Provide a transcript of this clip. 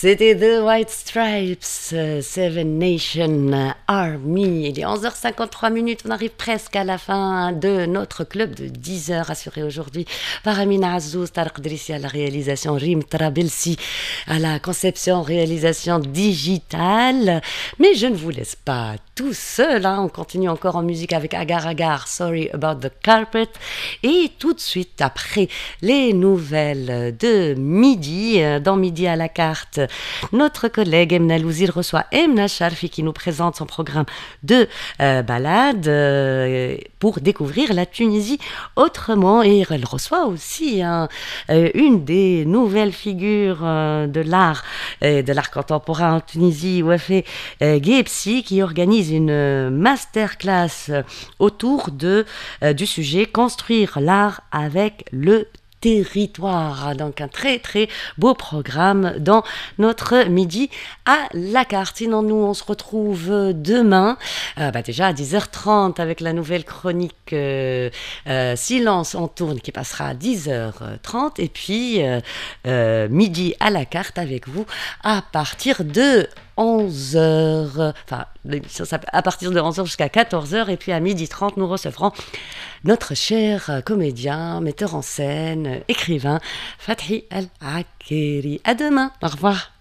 C'était The White Stripes, Seven Nation Army. Il est 11h53 minutes, on arrive presque à la fin de notre club de 10h assuré aujourd'hui par Amina Azzouz, Tarek Drissi à la réalisation, Rim Trabelsi à la conception, réalisation digitale. Mais je ne vous laisse pas tout seul, on continue encore en musique avec Agar Agar, Sorry About the Carpet. Et tout de suite après les nouvelles de midi, dans Midi à la carte, notre collègue Emna Louzir reçoit Emna Charfi qui nous présente son programme de balade pour découvrir la Tunisie autrement. Et elle reçoit aussi une des nouvelles figures de l'art contemporain en Tunisie, Wafé Guebsi, qui organise une masterclass autour du sujet Construire l'art avec le territoire. Donc un très très beau programme dans notre Midi à la carte. Sinon nous on se retrouve demain déjà à 10h30 avec la nouvelle chronique Silence en tourne qui passera à 10h30 et puis Midi à la carte avec vous à partir de 11h, à partir de 11h jusqu'à 14h, et puis à 12h30 nous recevrons notre cher comédien, metteur en scène, écrivain Fathi El Akeri. À demain, au revoir.